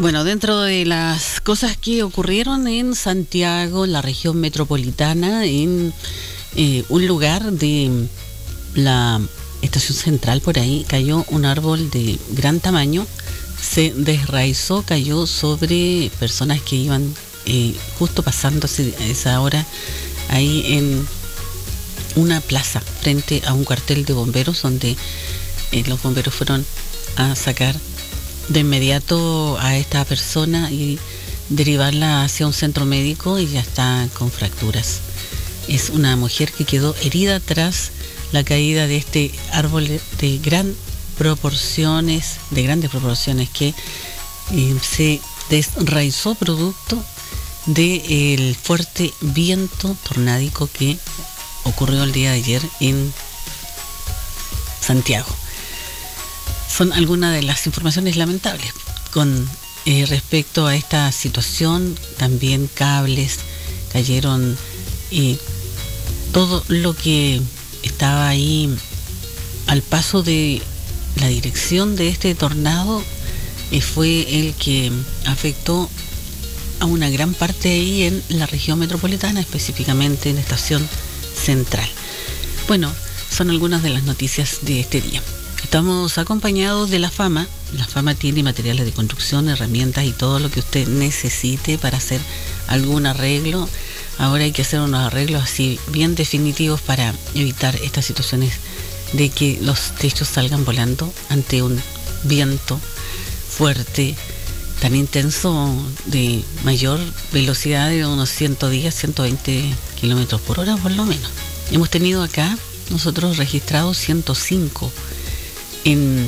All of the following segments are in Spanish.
Bueno, dentro de las cosas que ocurrieron en Santiago, en la región metropolitana, en un lugar de la estación central, por ahí, cayó un árbol de gran tamaño, se desraizó, cayó sobre personas que iban justo pasándose a esa hora ahí en una plaza frente a un cuartel de bomberos donde los bomberos fueron a sacar de inmediato a esta persona y derivarla hacia un centro médico y ya está con fracturas. Es una mujer que quedó herida tras la caída de este árbol de grandes proporciones que se desraizó producto del fuerte viento tornádico que ocurrió el día de ayer en Santiago. Son algunas de las informaciones lamentables con respecto a esta situación. También cables cayeron y todo lo que estaba ahí al paso de la dirección de este tornado fue el que afectó a una gran parte ahí en la región metropolitana, específicamente en la estación central. Bueno, son algunas de las noticias de este día. Estamos acompañados de La Fama. La Fama tiene materiales de construcción, herramientas y todo lo que usted necesite para hacer algún arreglo. Ahora hay que hacer unos arreglos así bien definitivos para evitar estas situaciones de que los techos salgan volando ante un viento fuerte, tan intenso, de mayor velocidad de unos 110, 120 kilómetros por hora por lo menos. Hemos tenido acá nosotros registrados 105 en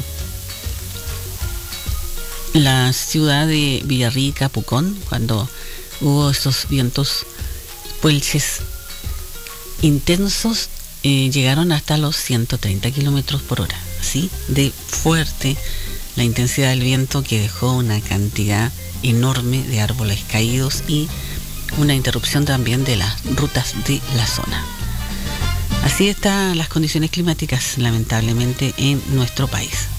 la ciudad de Villarrica, Pucón, cuando hubo esos vientos puelches intensos, llegaron hasta los 130 kilómetros por hora. Así de fuerte la intensidad del viento, que dejó una cantidad enorme de árboles caídos y una interrupción también de las rutas de la zona. Así están las condiciones climáticas, lamentablemente, en nuestro país.